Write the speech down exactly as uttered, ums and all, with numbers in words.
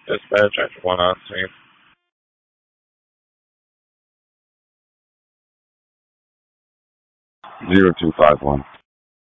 Dispatch at one on scene. Zero two five one.